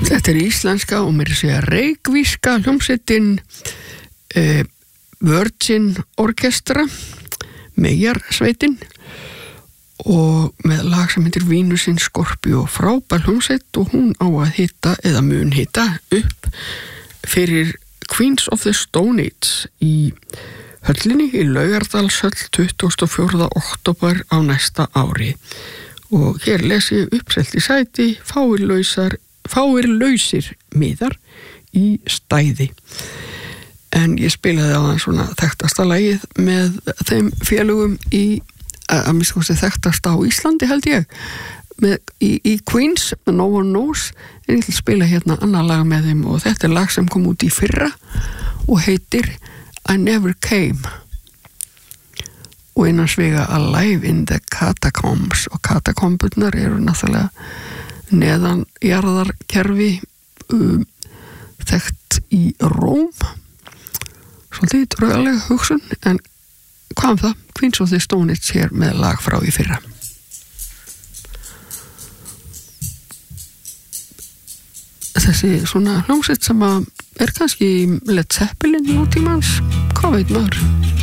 Þetta íslenska og mér segja reykvíska hljómsveitin Virgin Orchestra, Meyjarsveitin, og með lag sem heitir Vínusinn Skorpíó, frábær hljómsveit og hún á að hitta eða mun hitta upp fyrir Queens of the Stone Age í höllinni í Laugardalshöll 24. október á næsta ári. Og hér lesi uppselt í sæti fáir lausir miðar í stæði. En ég spilaði á þann svona þekktasta lagið með þeim félugum að minnst kosti þekktasta á Íslandi held ég, í Queens, No One Knows, en ég ætla að spila hérna annað lag með þeim og þetta er lag sem kom út í fyrra og heitir I Never Came og innan svega Alive in the Catacombs, og katakomburnar eru náttúrulega neðan jarðarkerfi þekkt í Róm, svolítið draugaleg hugsun, en hvað það? Queens of the Stone Age hér með lag frá í fyrra. Þessi svona hljómsveit sem er kannski Led Zeppelin nútímans, hvað veit maður?